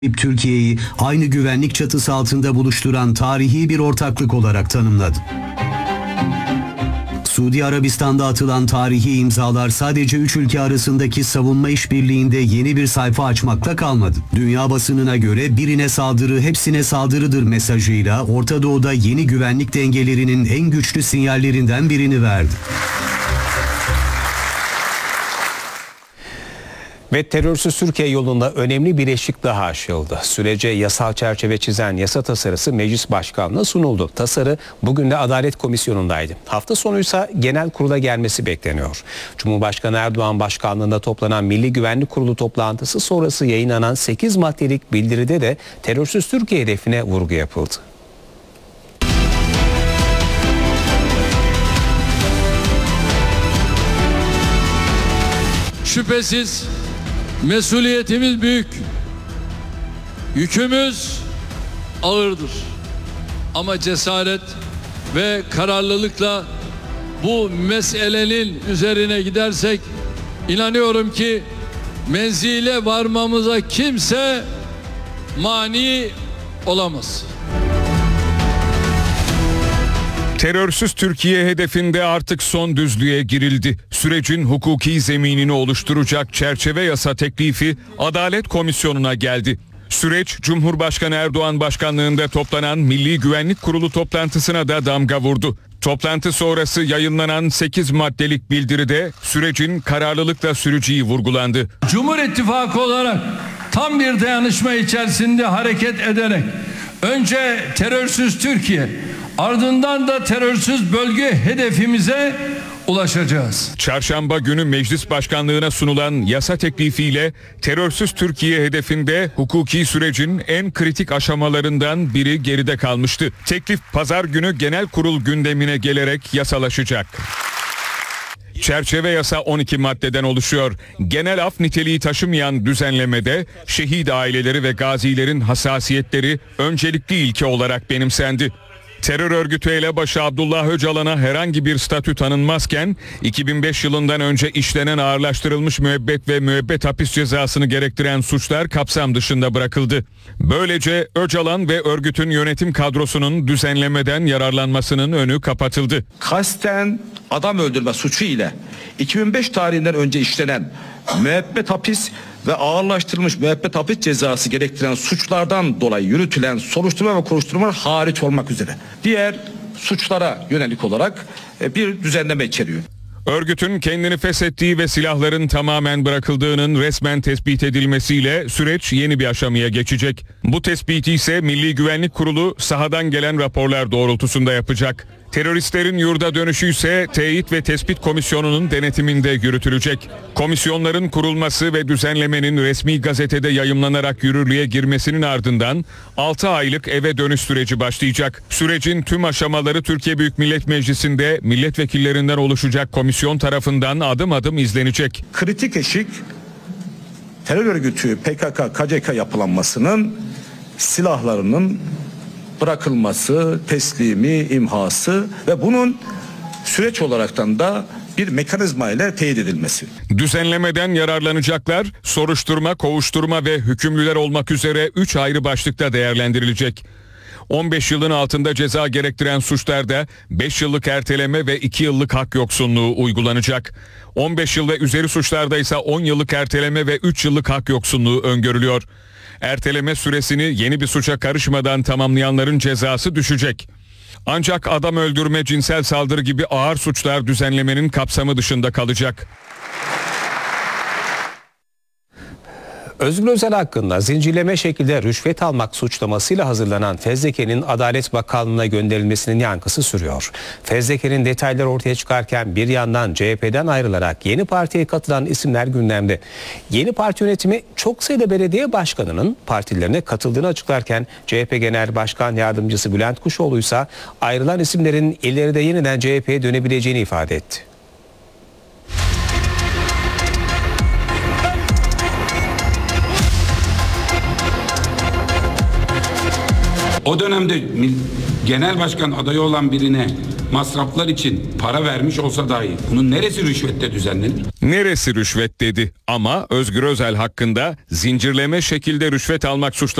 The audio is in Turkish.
Türkiye'yi aynı güvenlik çatısı altında buluşturan tarihi bir ortaklık olarak tanımladı. Suudi Arabistan'da atılan tarihi imzalar sadece 3 ülke arasındaki savunma işbirliğinde yeni bir sayfa açmakla kalmadı. Dünya basınına göre birine saldırı hepsine saldırıdır mesajıyla Orta Doğu'da yeni güvenlik dengelerinin en güçlü sinyallerinden birini verdi. Ve terörsüz Türkiye yolunda önemli bir eşik daha aşıldı. Sürece yasal çerçeve çizen yasa tasarısı Meclis Başkanlığı'na sunuldu. Tasarı bugün de Adalet Komisyonu'ndaydı. Hafta sonuysa genel kurula gelmesi bekleniyor. Cumhurbaşkanı Erdoğan başkanlığında toplanan Milli Güvenlik Kurulu toplantısı sonrası yayınlanan 8 maddelik bildiride de terörsüz Türkiye hedefine vurgu yapıldı. Şüphesiz mesuliyetimiz büyük, yükümüz ağırdır. Ama cesaret ve kararlılıkla bu meselenin üzerine gidersek inanıyorum ki menzile varmamıza kimse mani olamaz. Terörsüz Türkiye hedefinde artık son düzlüğe girildi. Sürecin hukuki zeminini oluşturacak çerçeve yasa teklifi Adalet Komisyonu'na geldi. Süreç Cumhurbaşkanı Erdoğan başkanlığında toplanan Milli Güvenlik Kurulu toplantısına da damga vurdu. Toplantı sonrası yayınlanan 8 maddelik bildiride sürecin kararlılıkla süreceği vurgulandı. Cumhur İttifakı olarak tam bir dayanışma içerisinde hareket ederek önce terörsüz Türkiye, ardından da terörsüz bölge hedefimize ulaşacağız. Çarşamba günü Meclis Başkanlığı'na sunulan yasa teklifiyle terörsüz Türkiye hedefinde hukuki sürecin en kritik aşamalarından biri geride kalmıştı. Teklif pazar günü genel kurul gündemine gelerek yasalaşacak. Çerçeve yasa 12 maddeden oluşuyor. Genel af niteliği taşımayan düzenlemede şehit aileleri ve gazilerin hassasiyetleri öncelikli ilke olarak benimsendi. Terör örgütü elebaşı Abdullah Öcalan'a herhangi bir statü tanınmazken 2005 yılından önce işlenen ağırlaştırılmış müebbet ve müebbet hapis cezasını gerektiren suçlar kapsam dışında bırakıldı. Böylece Öcalan ve örgütün yönetim kadrosunun düzenlemeden yararlanmasının önü kapatıldı. Kasten adam öldürme suçu ile 2005 tarihinden önce işlenen müebbet hapis ve ağırlaştırılmış müebbet hapis cezası gerektiren suçlardan dolayı yürütülen soruşturma ve kovuşturma hariç olmak üzere diğer suçlara yönelik olarak bir düzenleme içeriyor. Örgütün kendini feshettiği ve silahların tamamen bırakıldığının resmen tespit edilmesiyle süreç yeni bir aşamaya geçecek. Bu tespiti ise Milli Güvenlik Kurulu sahadan gelen raporlar doğrultusunda yapacak. Teröristlerin yurda dönüşü ise Teyit ve Tespit Komisyonu'nun denetiminde yürütülecek. Komisyonların kurulması ve düzenlemenin resmi gazetede yayımlanarak yürürlüğe girmesinin ardından 6 aylık eve dönüş süreci başlayacak. Sürecin tüm aşamaları Türkiye Büyük Millet Meclisi'nde milletvekillerinden oluşacak komisyon tarafından adım adım izlenecek. Kritik eşik terör örgütü PKK, KCK yapılanmasının silahlarının bırakılması, teslimi, imhası ve bunun süreç olaraktan da bir mekanizma ile teyit edilmesi. Düzenlemeden yararlanacaklar soruşturma, kovuşturma ve hükümlüler olmak üzere 3 ayrı başlıkta değerlendirilecek. 15 yılın altında ceza gerektiren suçlarda 5 yıllık erteleme ve 2 yıllık hak yoksunluğu uygulanacak. 15 yıl ve üzeri suçlarda ise 10 yıllık erteleme ve 3 yıllık hak yoksunluğu öngörülüyor. Erteleme süresini yeni bir suça karışmadan tamamlayanların cezası düşecek. Ancak adam öldürme, cinsel saldırı gibi ağır suçlar düzenlemenin kapsamı dışında kalacak. Özgür Özel hakkında zincirleme şekilde rüşvet almak suçlamasıyla hazırlanan fezlekenin Adalet Bakanlığı'na gönderilmesinin yankısı sürüyor. Fezlekenin detayları ortaya çıkarken bir yandan CHP'den ayrılarak yeni partiye katılan isimler gündemde. Yeni parti yönetimi çok sayıda belediye başkanının partilerine katıldığını açıklarken CHP Genel Başkan Yardımcısı Bülent Kuşoğlu ise ayrılan isimlerin ileride yeniden CHP'ye dönebileceğini ifade etti. O dönemde genel başkan adayı olan birine masraflar için para vermiş olsa dahi bunun neresi rüşvette düzenlenir? Neresi rüşvet dedi ama Özgür Özel hakkında zincirleme şekilde rüşvet almak suçlaması